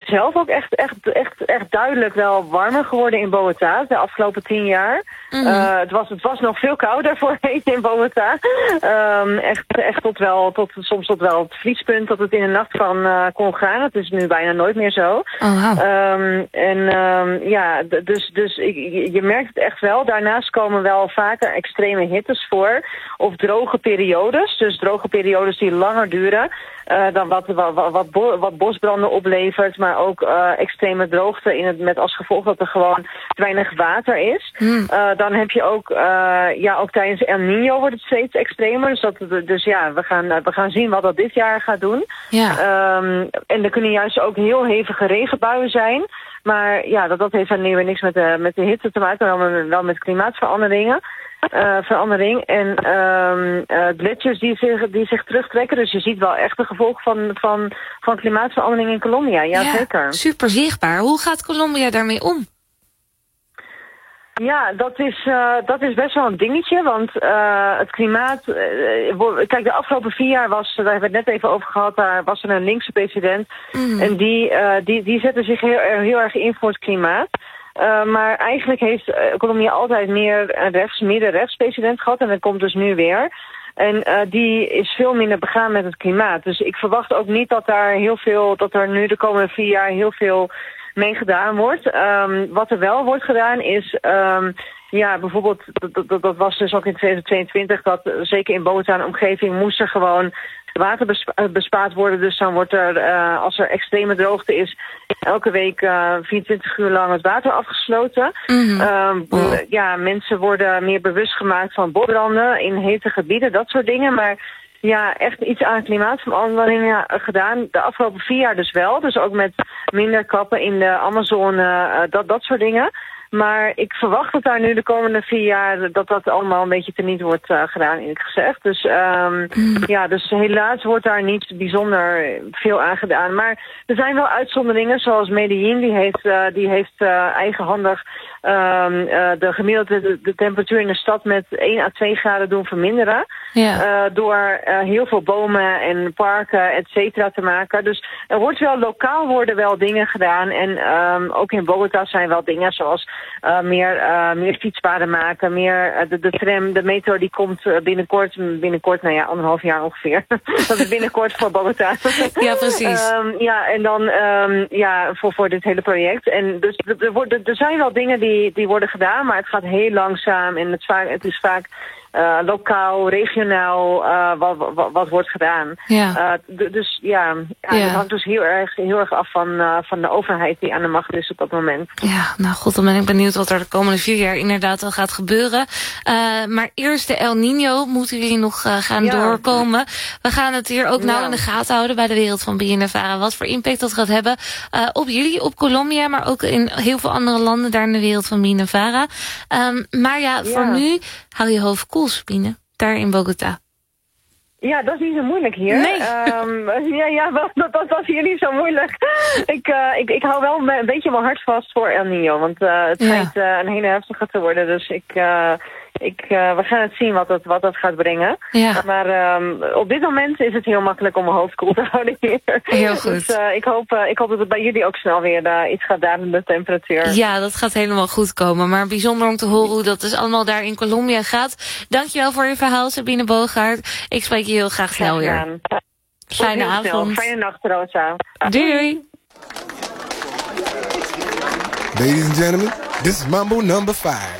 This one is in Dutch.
zelf ook echt duidelijk wel warmer geworden in Bogota de afgelopen 10 jaar. Het was nog veel kouder voorheen in Bogota. Echt soms tot wel het vriespunt dat het in de nacht kon gaan. Dat is nu bijna nooit meer zo. Oh, wow. Dus je merkt het echt wel. Daarnaast komen wel vaker extreme hittes voor. Of droge periodes. Dus droge periodes die langer duren. Dan wat bosbranden oplevert, maar ook extreme droogte met als gevolg dat er gewoon te weinig water is. Dan heb je ook tijdens El Niño wordt het steeds extremer. Dus we gaan zien wat dat dit jaar gaat doen. Ja. En er kunnen juist ook heel hevige regenbuien zijn. Maar ja, dat heeft dan weer niks met de hitte te maken, wel met klimaatveranderingen. Verandering en gletsjers die zich terugtrekken. Dus je ziet wel echt de gevolgen van klimaatverandering in Colombia. Ja, zeker. Super zichtbaar. Hoe gaat Colombia daarmee om? Ja, dat is best wel een dingetje, want het klimaat... kijk, de afgelopen 4 jaar daar hebben we het net even over gehad, daar was er een linkse president. En die zette zich heel erg in voor het klimaat. Maar eigenlijk heeft Colombia altijd meer midden-rechts president gehad en dat komt dus nu weer. En die is veel minder begaan met het klimaat. Dus ik verwacht ook niet dat er nu de komende 4 jaar heel veel mee gedaan wordt. Wat er wel wordt gedaan is... bijvoorbeeld, dat was dus ook in 2022... dat zeker in Bogota en omgeving moest er gewoon water bespaard worden. Dus dan wordt er, als er extreme droogte is, elke week 24 uur lang het water afgesloten. Mensen worden meer bewust gemaakt van bosbranden in hete gebieden, dat soort dingen. Maar ja, echt iets aan klimaatverandering gedaan. De afgelopen 4 jaar dus wel. Dus ook met minder kappen in de Amazone, dat soort dingen. Maar ik verwacht dat daar nu de komende 4 jaar dat allemaal een beetje teniet wordt gedaan, eerlijk gezegd. Dus dus helaas wordt daar niet bijzonder veel aan gedaan. Maar er zijn wel uitzonderingen, zoals Medellin, die heeft eigenhandig de gemiddelde de temperatuur in de stad met 1 à 2 graden doen verminderen. Ja. Door heel veel bomen en parken, et cetera, te maken. Dus er wordt wel lokaal worden wel dingen gedaan. En ook in Bogota zijn wel dingen zoals meer fietspaden maken. Meer de tram, de metro die komt binnenkort, 1,5 jaar ongeveer. Dat is binnenkort voor Bogota. Ja, precies. En dan voor dit hele project. En dus er zijn wel dingen die worden gedaan, maar het gaat heel langzaam en het is vaak lokaal, regionaal, wat wordt gedaan. Ja. Het hangt dus heel erg af van de overheid die aan de macht is op dat moment. Ja, nou god, dan ben ik benieuwd wat er de komende 4 jaar inderdaad al gaat gebeuren. Maar eerst de El Niño moeten jullie nog gaan doorkomen. We gaan het hier ook nauw in de gaten houden bij de Wereld van BNNVARA. Wat voor impact dat gaat hebben op jullie, op Colombia, maar ook in heel veel andere landen daar in de Wereld van BNNVARA. Voor nu hou je hoofd koel, Sabine, daar in Bogota. Ja, dat is niet zo moeilijk hier. Nee. Dat was hier niet zo moeilijk. Ik hou wel een beetje mijn hart vast voor El Niño, want het schijnt een hele heftige te worden. Dus we gaan het zien wat dat gaat brengen. Ja. Maar op dit moment is het heel makkelijk om mijn hoofd koel te houden hier. Heel goed. Dus ik hoop dat het bij jullie ook snel weer iets gaat dalen, de temperatuur. Ja, dat gaat helemaal goed komen. Maar bijzonder om te horen hoe dat dus allemaal daar in Colombia gaat. Dankjewel voor je verhaal, Sabine Boogaard. Ik spreek je heel graag snel weer. Fijne avond. Fijne nacht, Rosa. Doei. Ladies and gentlemen, this is Mambo number 5.